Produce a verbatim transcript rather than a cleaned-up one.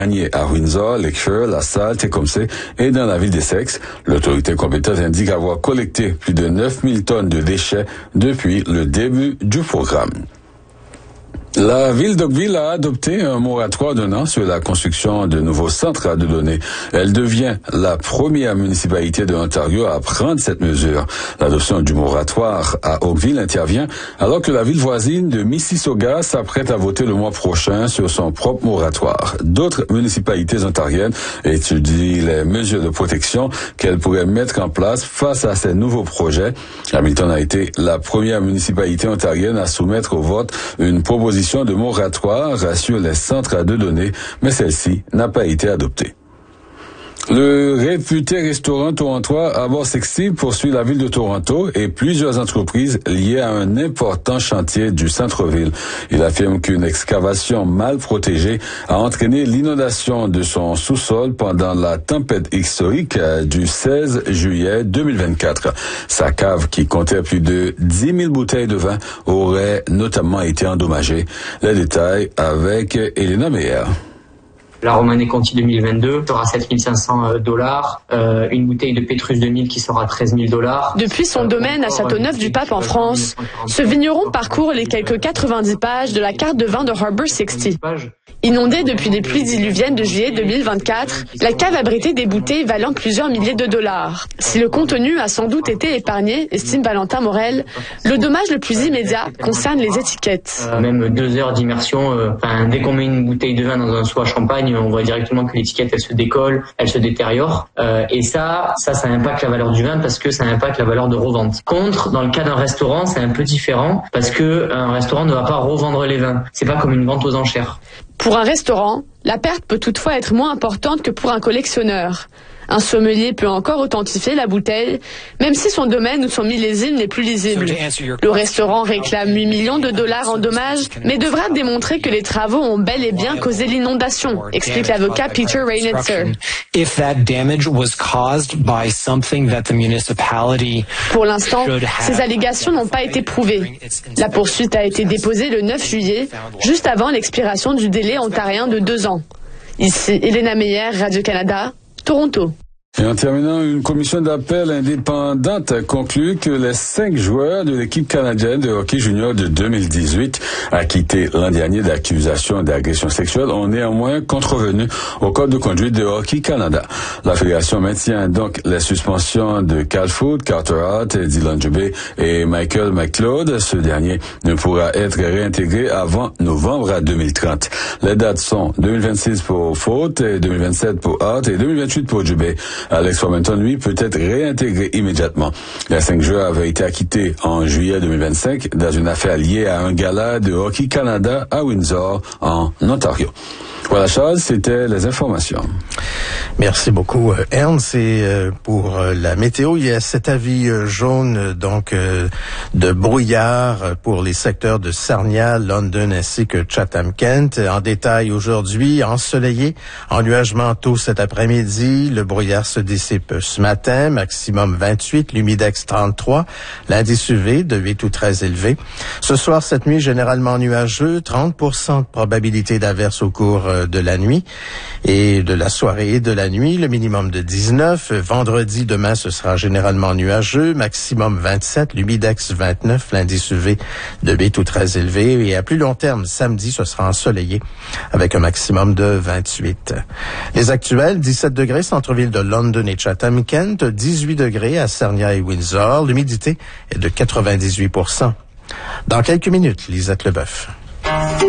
à Windsor, Lakeshore, LaSalle, Tecumseh et dans la ville d'Essex. L'autorité compétente indique avoir collecté plus de neuf mille tonnes de déchets depuis le début du programme. La ville d'Oakville a adopté un moratoire d'un an sur la construction de nouveaux centres de données. Elle devient la première municipalité de l'Ontario à prendre cette mesure. L'adoption du moratoire à Oakville intervient alors que la ville voisine de Mississauga s'apprête à voter le mois prochain sur son propre moratoire. D'autres municipalités ontariennes étudient les mesures de protection qu'elles pourraient mettre en place face à ces nouveaux projets. Hamilton a été la première municipalité ontarienne à soumettre au vote une proposition de moratoire sur les centres de données, mais celle-ci n'a pas été adoptée. Le réputé restaurant torontois à bord sexy poursuit la ville de Toronto et plusieurs entreprises liées à un important chantier du centre-ville. Il affirme qu'une excavation mal protégée a entraîné l'inondation de son sous-sol pendant la tempête historique du seize juillet deux mille vingt-quatre. Sa cave, qui comptait plus de dix mille bouteilles de vin, aurait notamment été endommagée. Les détails avec Elena Meyer. La Romanée Conti deux mille vingt-deux sera sept mille cinq cents dollars, euh, une bouteille de Pétrus deux mille qui sera treize mille dollars. Depuis son domaine à Châteauneuf-du-Pape en France, ce vigneron parcourt les quelques quatre-vingt-dix pages de la carte de vin de Harbour sixty. Inondée depuis les pluies diluviennes de juillet deux mille vingt-quatre, la cave abritait des bouteilles valant plusieurs milliers de dollars. Si le contenu a sans doute été épargné, estime Valentin Morel, le dommage le plus immédiat concerne les étiquettes. Euh, même deux heures d'immersion, euh, enfin, dès qu'on met une bouteille de vin dans un seau à champagne, on voit directement que l'étiquette elle se décolle, elle se détériore, euh, et ça, ça, ça impacte la valeur du vin parce que ça impacte la valeur de revente. Contre, dans le cas d'un restaurant, c'est un peu différent parce que un restaurant ne va pas revendre les vins. C'est pas comme une vente aux enchères. Pour un restaurant, la perte peut toutefois être moins importante que pour un collectionneur. Un sommelier peut encore authentifier la bouteille, même si son domaine ou son millésime n'est plus lisible. Le restaurant réclame huit millions de dollars en dommages, mais devra démontrer que les travaux ont bel et bien causé l'inondation, explique l'avocat Peter Reinitzer. Pour l'instant, ces allégations n'ont pas été prouvées. La poursuite a été déposée le neuf juillet, juste avant l'expiration du délai ontarien de deux ans. Ici, Elena Meyer, Radio-Canada, Toronto. Et en terminant, une commission d'appel indépendante conclut que les cinq joueurs de l'équipe canadienne de hockey junior de deux mille dix-huit, acquittés l'an dernier d'accusations d'agression sexuelle, ont néanmoins contrevenu au Code de conduite de Hockey Canada. La fédération maintient donc les suspensions de Cal Foote, Carter Hart, Dylan Dubé et Michael McLeod. Ce dernier ne pourra être réintégré avant novembre deux mille trente. Les dates sont deux mille vingt-six pour Foote, deux mille vingt-sept pour Hart et deux mille vingt-huit pour Dubé. Alex Formenton, lui, peut être réintégré immédiatement. Les cinq joueurs avaient été acquittés en juillet deux mille vingt-cinq dans une affaire liée à un gala de Hockey Canada à Windsor, en Ontario. Voilà, Charles, c'était les informations. Merci beaucoup, Ernst. Et pour la météo, il y a cet avis jaune donc de brouillard pour les secteurs de Sarnia, London ainsi que Chatham-Kent. En détail aujourd'hui, ensoleillé, ennuagement tôt cet après-midi. Le brouillard se dissipe ce matin, maximum vingt-huit, l'humidex trente-trois, l'indice U V de huit ou très élevé. Ce soir, cette nuit, généralement nuageux, trente pour cent de probabilité d'averse au cours de la nuit et de la soirée et de la nuit, le minimum de dix-neuf. Vendredi, demain, ce sera généralement nuageux, maximum vingt-sept, l'humidex vingt-neuf, l'indice U V de huit ou très élevé. Et à plus long terme, samedi, ce sera ensoleillé avec un maximum de vingt-huit. Les actuels, dix-sept degrés, centre-ville de London et Chatham-Kent, dix-huit degrés à Sarnia et Windsor. L'humidité est de quatre-vingt-dix-huit pour cent. Dans quelques minutes, Lisette Leboeuf.